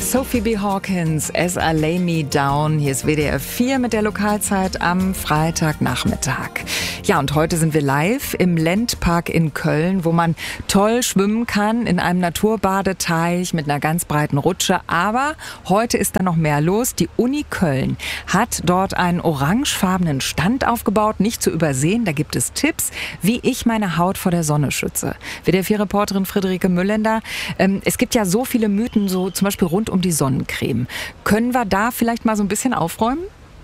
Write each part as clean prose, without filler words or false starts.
Sophie B. Hawkins, As I Lay Me Down. Hier ist WDR 4 mit der Lokalzeit am Freitagnachmittag. Ja, und heute sind wir live im Lendpark in Köln, wo man toll schwimmen kann in einem Naturbadeteich mit einer ganz breiten Rutsche. Aber heute ist da noch mehr los. Die Uni Köln hat dort einen orangefarbenen Stand aufgebaut, nicht zu übersehen. Da gibt es Tipps, wie ich meine Haut vor der Sonne schütze. WDR 4-Reporterin Friederike Müllender. Es gibt ja so viele Mythen, so zum Beispiel rund um die Sonnencreme. Können wir da vielleicht mal so ein bisschen aufräumen?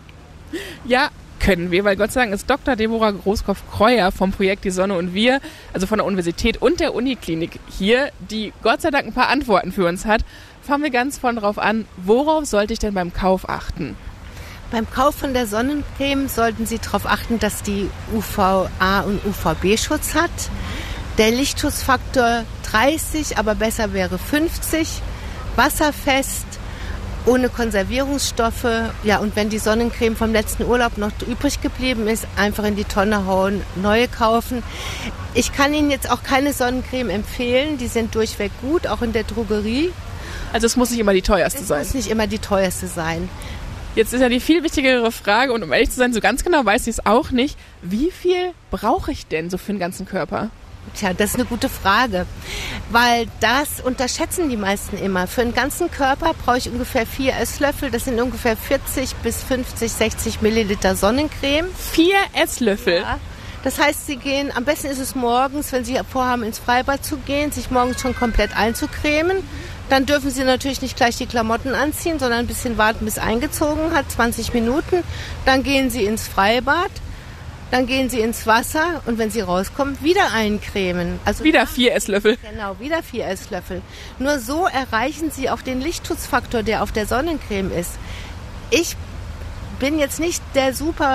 Ja, können wir, weil Gott sei Dank ist Dr. Deborah Großkopf-Kreuer vom Projekt Die Sonne und wir, also von der Universität und der Uniklinik hier, die Gott sei Dank ein paar Antworten für uns hat. Fangen wir ganz vorne drauf an, worauf sollte ich denn beim Kauf achten? Beim Kauf von der Sonnencreme sollten Sie darauf achten, dass die UVA- und UVB-Schutz hat. Der Lichtschutzfaktor 30, aber besser wäre 50. Wasserfest, ohne Konservierungsstoffe. Ja, und wenn die Sonnencreme vom letzten Urlaub noch übrig geblieben ist, einfach in die Tonne hauen, neue kaufen. Ich kann Ihnen jetzt auch keine Sonnencreme empfehlen. Die sind durchweg gut, auch in der Drogerie. Also es muss nicht immer die teuerste sein. Es muss nicht immer die teuerste sein. Jetzt ist ja die viel wichtigere Frage, und um ehrlich zu sein, so ganz genau weiß ich es auch nicht. Wie viel brauche ich denn so für den ganzen Körper? Tja, das ist eine gute Frage, weil das unterschätzen die meisten immer. Für den ganzen Körper brauche ich ungefähr 4 Esslöffel. Das sind ungefähr 40 bis 50, 60 Milliliter Sonnencreme. 4 Esslöffel? Ja. Das heißt, Sie gehen, am besten ist es morgens, wenn Sie vorhaben, ins Freibad zu gehen, sich morgens schon komplett einzucremen. Dann dürfen Sie natürlich nicht gleich die Klamotten anziehen, sondern ein bisschen warten, bis eingezogen hat, 20 Minuten. Dann gehen Sie ins Freibad. Dann gehen Sie ins Wasser und wenn Sie rauskommen, wieder eincremen. Also wieder 4 Esslöffel. Genau, wieder 4 Esslöffel. Nur so erreichen Sie auch den Lichtschutzfaktor, der auf der Sonnencreme ist. Ich bin jetzt nicht der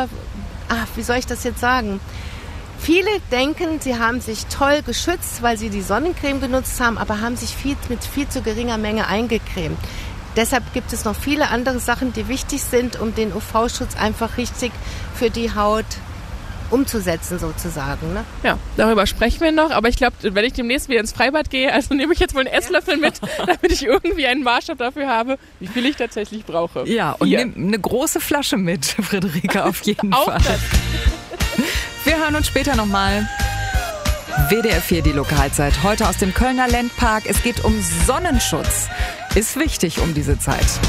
wie soll ich das jetzt sagen? Viele denken, sie haben sich toll geschützt, weil sie die Sonnencreme genutzt haben, aber haben sich mit viel zu geringer Menge eingecremt. Deshalb gibt es noch viele andere Sachen, die wichtig sind, um den UV-Schutz einfach richtig für die Haut umzusetzen sozusagen. Ne? Ja, darüber sprechen wir noch, aber ich glaube, wenn ich demnächst wieder ins Freibad gehe, also nehme ich jetzt wohl einen Esslöffel mit, damit ich irgendwie einen Maßstab dafür habe, wie viel ich tatsächlich brauche. Ja, und nimm eine große Flasche mit, Friederike, auf jeden Fall. Das. Wir hören uns später nochmal. WDR 4, die Lokalzeit, heute aus dem Kölner Lendpark. Es geht um Sonnenschutz. Ist wichtig um diese Zeit.